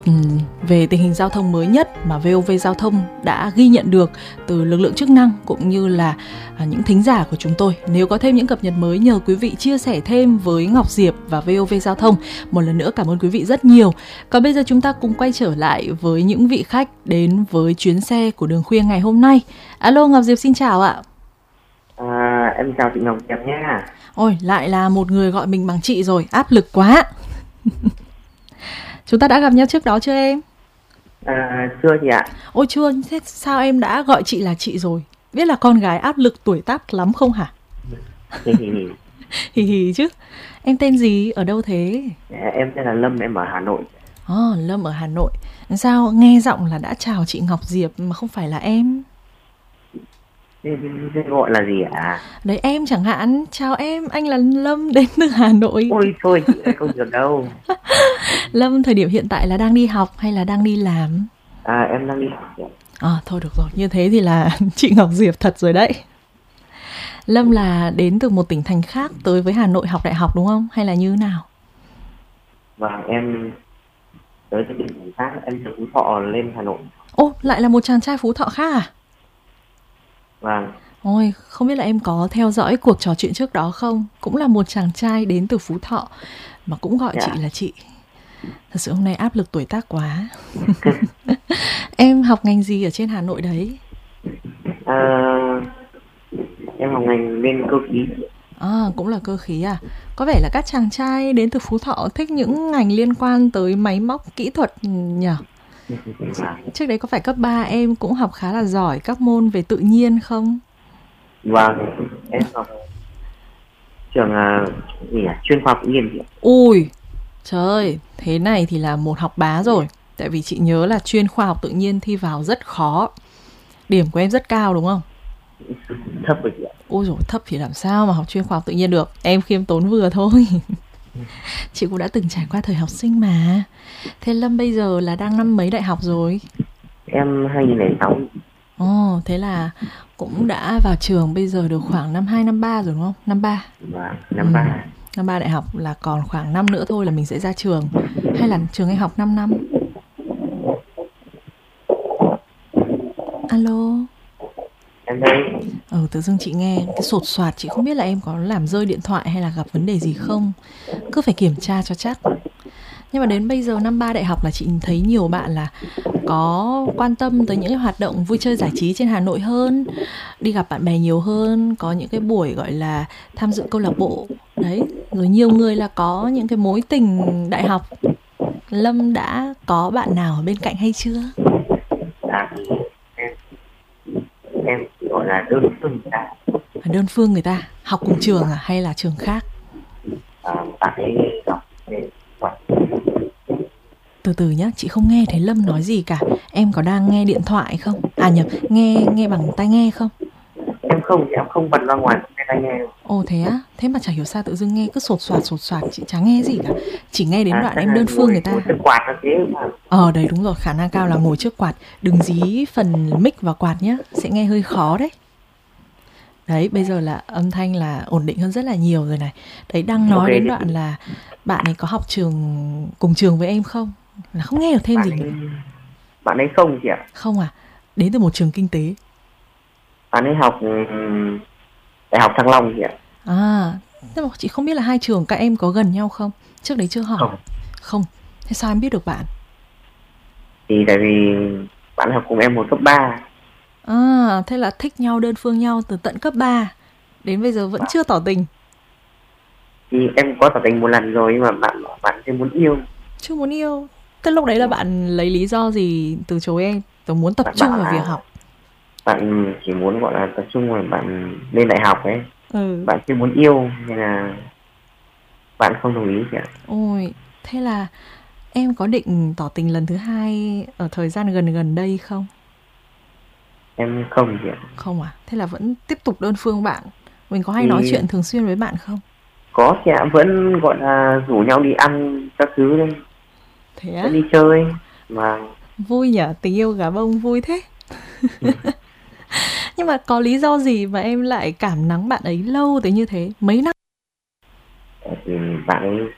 Về tình hình giao thông mới nhất mà VOV Giao thông đã ghi nhận được từ lực lượng chức năng cũng như là những thính giả của chúng tôi. Nếu có thêm những cập nhật mới, nhờ quý vị chia sẻ thêm với Ngọc Diệp và VOV Giao thông. Một lần nữa cảm ơn quý vị rất nhiều. Còn bây giờ chúng ta cùng quay trở lại với những vị khách đến với chuyến xe của Đường Khuya ngày hôm nay. Alo, Ngọc Diệp xin chào ạ. Em chào chị Ngọc Diệp nhé. Ôi, lại là một người gọi mình bằng chị rồi, áp lực quá. Chúng ta đã gặp nhau trước đó chưa em? Chưa chị ạ. Ôi chưa, thế sao em đã gọi chị là chị rồi? Biết là con gái áp lực tuổi tác lắm không hả? Hì hì chứ. Em tên gì, ở đâu thế? Em tên là Lâm, em ở Hà Nội. Lâm ở Hà Nội. Sao nghe giọng là đã chào chị Ngọc Diệp mà không phải là em? Thế gọi là gì ạ? Đấy em chẳng hạn, chào em, anh là Lâm đến từ Hà Nội. Ôi thôi chị ơi, không được đâu. Lâm thời điểm hiện tại là đang đi học hay là đang đi làm? Em đang đi học. Thôi được rồi, như thế thì là chị Ngọc Diệp thật rồi đấy. Lâm là đến từ một tỉnh thành khác tới với Hà Nội học đại học đúng không? Hay là như nào? Vâng, em tới từ tỉnh thành khác, em từ Phú Thọ lên Hà Nội. Ô, lại là một chàng trai Phú Thọ khác à? Vâng. Ôi, không biết là em có theo dõi cuộc trò chuyện trước đó không? Cũng là một chàng trai đến từ Phú Thọ mà cũng gọi chị là chị. Thật sự hôm nay áp lực tuổi tác quá. Em học ngành gì ở trên Hà Nội đấy? Em học ngành bên cơ khí. Cũng là cơ khí à? Có vẻ là các chàng trai đến từ Phú Thọ thích những ngành liên quan tới máy móc, kỹ thuật nhỉ? Trước đấy có phải cấp 3 em cũng học khá là giỏi các môn về tự nhiên không? Vâng, em học trường chuyên khoa học tự nhiên. Ui, trời ơi, thế này thì là một học bá rồi. Tại vì chị nhớ là chuyên khoa học tự nhiên thi vào rất khó. Điểm của em rất cao đúng không? Thấp rồi chị ạ. Ôi dồi, thấp thì làm sao mà học chuyên khoa học tự nhiên được. Em khiêm tốn vừa thôi. Chị cũng đã từng trải qua thời học sinh mà. Thế Lâm bây giờ là đang năm mấy đại học rồi? Em 2006. Thế là cũng đã vào trường bây giờ được khoảng năm 2, năm 3 rồi đúng không? Năm 3. Vâng, năm 3. Năm 3 đại học là còn khoảng năm nữa thôi là mình sẽ ra trường. Hay là trường anh học 5 năm? Alo. Em đây. Tự dưng chị nghe cái sột soạt, chị không biết là em có làm rơi điện thoại hay là gặp vấn đề gì không. Cứ phải kiểm tra cho chắc. Nhưng mà đến bây giờ năm 3 đại học là chị thấy nhiều bạn là có quan tâm tới những cái hoạt động vui chơi giải trí trên Hà Nội hơn, đi gặp bạn bè nhiều hơn, có những cái buổi gọi là tham dự câu lạc bộ. Đấy, rồi nhiều người là có những cái mối tình đại học. Lâm đã có bạn nào ở bên cạnh hay chưa? Em gọi là đơn phương người ta. Đơn phương người ta, học cùng trường à hay là trường khác? Bạn ấy học quản. Từ từ nhá, chị không nghe thấy Lâm nói gì cả. Em có đang nghe điện thoại không? Nghe bằng tai nghe không? Em không bật ra ngoài tai nghe. Ồ thế á? Thế mà chả hiểu sao tự dưng nghe cứ sột soạt, chị chẳng nghe gì cả. Chỉ nghe đến đoạn em đơn phương người ta. Ngồi trước quạt là thế mà. Đấy đúng rồi, khả năng cao là ngồi trước quạt. Đừng dí phần mic vào quạt nhá, sẽ nghe hơi khó đấy. Đấy, bây giờ là âm thanh là ổn định hơn rất là nhiều rồi này. Đấy, đang nói đến đoạn là bạn ấy có học cùng trường với em không? Là không nghe được thêm gì nữa. Bạn ấy không chị ạ. Không à? Đến từ một trường kinh tế. Bạn ấy học Đại học Thăng Long chị ạ. Nhưng mà chị không biết là hai trường các em có gần nhau không? Trước đấy chưa hỏi. Không. Thế sao em biết được bạn? Thì tại vì bạn học cùng em một cấp 3. Thế là thích nhau, đơn phương nhau từ tận cấp 3 đến bây giờ vẫn chưa tỏ tình. Thì em có tỏ tình một lần rồi nhưng mà bạn chưa muốn yêu. Chưa muốn yêu. Thế lúc đấy là bạn lấy lý do gì từ chối em? Tôi muốn tập trung vào việc học. Bạn chỉ muốn gọi là tập trung vào bạn lên đại học ấy. Bạn chưa muốn yêu nên là bạn không đồng ý chị ạ. Ôi, thế là em có định tỏ tình lần thứ hai ở thời gian gần đây không? Em không chị ạ. Không à? Thế là vẫn tiếp tục đơn phương bạn. Mình có hay nói chuyện thường xuyên với bạn không? Có chị ạ, vẫn gọi là rủ nhau đi ăn các thứ đây. Thế á? Vẫn đi chơi mà. Vui nhỉ, tình yêu gà bông vui thế. Nhưng mà có lý do gì mà em lại cảm nắng bạn ấy lâu tới như thế? Mấy năm? Thì bạn ấy